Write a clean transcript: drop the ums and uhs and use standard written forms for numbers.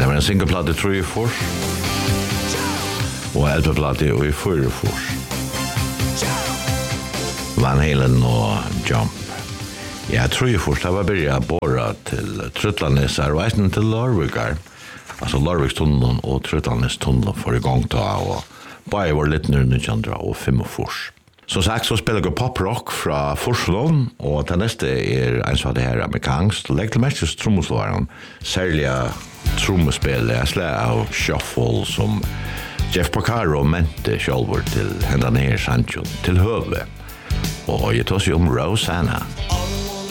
Det var en singleplate 3 Fors og LP-plate i 4 Fors. Van Halen og Jump. Ja, 3 Fors, det var börjat borra till Trøtlandnesar og eisen til Larvikar. Altså Larvikstunnelen og Trøtlandnestunnelen for igång ta, og bare var litt nær 1905 Fors. Som sagt så spelar jag poprock från Forslund och det nästa en så det här amerikanskt. Lägg till mest trumslåaren. Särskilt trumspel av shuffle som Jeff Porcaro mente själv till hända ner Sancho till huvud. Och jag tar sig Rosanna.